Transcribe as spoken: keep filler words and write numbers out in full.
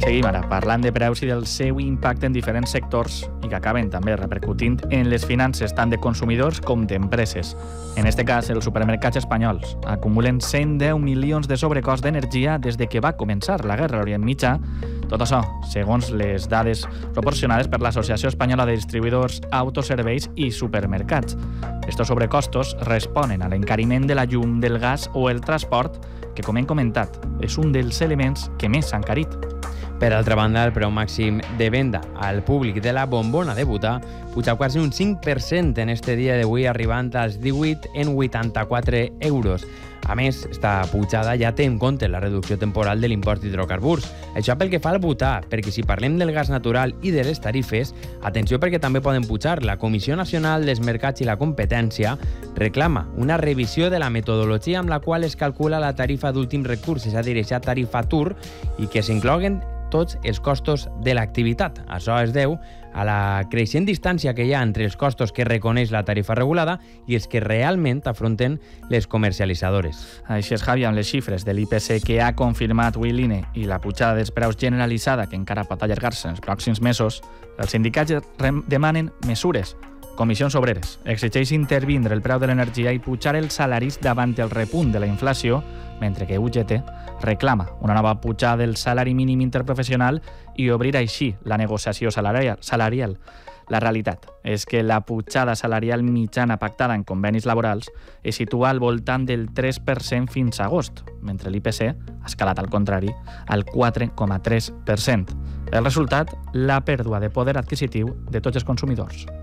Seguim ara parlant de preus i del seu impacte en diferents sectors i que acaben també repercutint en les finances tant de consumidors com d'empreses. En este cas, els supermercats espanyols acumulen cent deu milions de sobrecost d'energia des de que va començar la guerra a l'Orient Mitjà. Tot això, segons les dades proporcionades per l'Associació Espanyola de Distribuïdors, Autoserveis i Supermercats. Estos sobrecostos responen a l'encariment de la llum, del gas o el transport, que, com hem comentat, és un dels elements que més s'ha encarit. Per altra banda, el preu màxim de venda al públic de la bombona de butà puja quasi un cinc per cent en este dia d'avui, arribant als divuit en vuitanta-quatre euros. A més, esta pujada ja té en compte la reducció temporal de l'impost d'hidrocarburs. Això pel que fa al butà, perquè si parlem del gas natural i de les tarifes, atenció perquè també poden pujar. La Comissió Nacional dels Mercats i la Competència reclama una revisió de la metodologia amb la qual es calcula la tarifa d'últim recurs, és a dir, aquesta tarifa T U R, i que s'incloguen tots els costos de l'activitat. Això es deu a la creixent distància que hi ha entre els costos que reconeix la tarifa regulada i els que realment afronten les comercialitzadores. Així és, Javi, amb les xifres de l'I P C que ha confirmat avui l'I N E i la pujada dels preus generalitzada que encara pot allargar-se en els pròxims mesos, els sindicats demanen mesures. Comissions Obreres exigeix intervindre el preu de l'energia i pujar els salaris davant el repunt de la inflació, mentre que U G T reclama una nova pujada del salari mínim interprofessional i obrir així la negociació salarial. La realitat és que la pujada salarial mitjana pactada en convenis laborals es situa al voltant del tres per cent fins a agost, mentre l'I P C ha escalat al contrari al quatre coma tres per cent. El resultat, la pèrdua de poder adquisitiu de tots els consumidors.